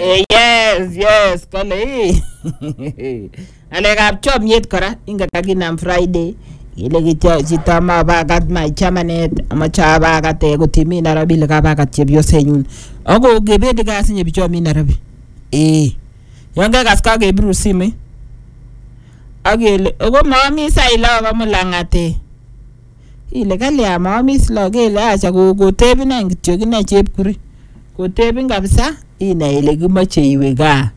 Yes, kale. Alekab chomyet kora inga kaginam Friday. Ile kityo chito mabagat my chamanet amachabagat kotimi Nairobi le kabagat chepyosenyun. Ako gebendi kasi nye bichomi Nairobi. Yonge kaska gebru sime. Agele ogo mami saila ba mulangate. Ile kale mami slo gele acha go tebi na ngityo kina chepkuri. Go tebi kabisa ina ile kimache iwe ga.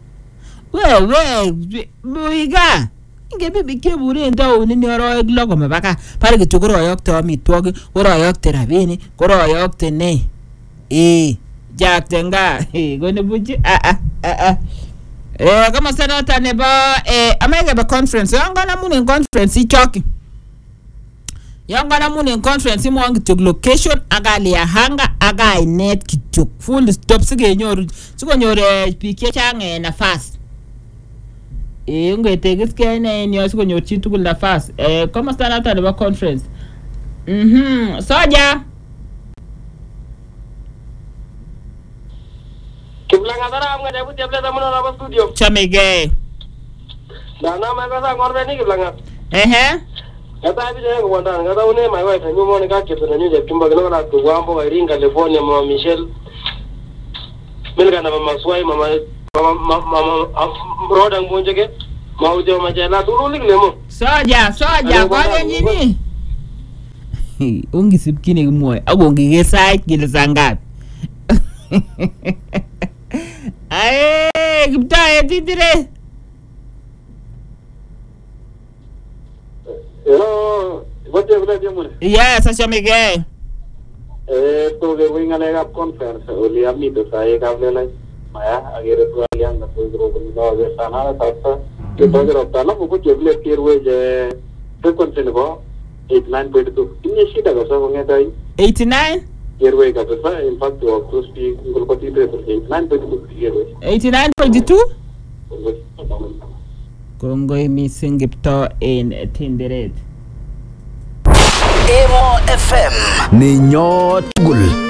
Buiga. Inge bibi kebure ndao nini oroyok logo mabaka pare kityo koroyokte amitwogik koroyokte rabinik koroyokte ne jakte nga gone buji kama senata nebo amege ba conference yangana muni conference ichoki yangana muni conference mo kityo location agali ya hanga aga net kityo full stop sigenyoru sikonyor biik chang nafasi ungetegis kene ni asikonyor chi tugul nafasi kama senata nebo conference soja Kiblanga dara amga debu teble da muno na studio chamege dana ma ka sa ngorbe ni kiblanga kata bi de ko ndan ngada une my wife nyu mo ni ka keto na nyu je kimba gno na tu wambo wa ringa California mama Michelle milga na mama swai mama broda ngonjege maujo majela turuli lemo soja kwa nyini ungi sipkine gmoy agongi gesait gile sangat ay gibta etidire hello bote vle diamone yes achamege to ge winga lega conference oli amni to sai ka vle maya agere to alianga to gro no ge sana tata ke to ge rota na buku jevle kirwe je frequency nebo 89.2 inye shida ga so nge dai 89 kirwe ga sa in fact to cruise ngolpati 89.2 Kongoi missing Kipto in Tinderet Emo FM Ninyo Tugul